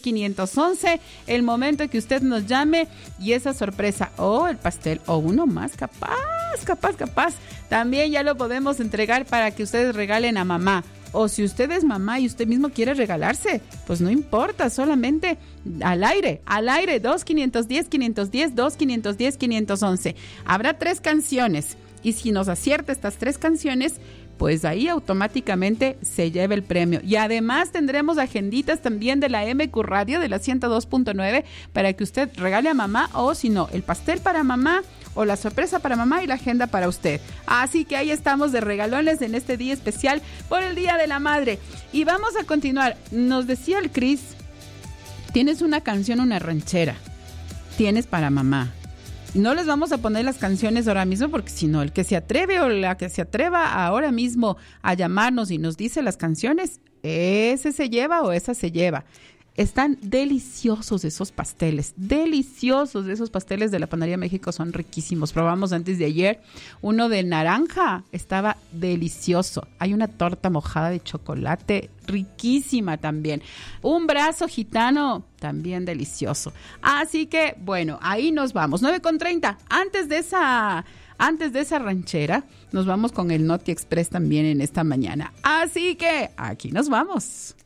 511, el momento que usted nos llame y esa sorpresa o el pastel o uno más capaz, también ya lo podemos entregar para que ustedes regalen a mamá. O si usted es mamá y usted mismo quiere regalarse, pues no importa, solamente al aire, 2-510-510, 2-510-511. Habrá 3 canciones y si nos acierta estas 3 canciones, pues ahí automáticamente se lleva el premio. Y además tendremos agenditas también de la MQ Radio de la 102.9 para que usted regale a mamá o si no, el pastel para mamá o la sorpresa para mamá y la agenda para usted. Así que ahí estamos de regalones en este día especial por el Día de la Madre. Y vamos a continuar. Nos decía el Cris, tienes una canción, una ranchera, tienes para mamá. No les vamos a poner las canciones ahora mismo porque si no, el que se atreve o la que se atreva ahora mismo a llamarnos y nos dice las canciones, ese se lleva o esa se lleva. Están deliciosos esos pasteles, deliciosos esos pasteles de la Panadería México, son riquísimos. Probamos antes de ayer uno de naranja, estaba delicioso. Hay una torta mojada de chocolate, riquísima también. Un brazo gitano, también delicioso. Así que, bueno, ahí nos vamos. 9:30, antes de esa ranchera, nos vamos con el Noti Express también en esta mañana. Así que, aquí nos vamos.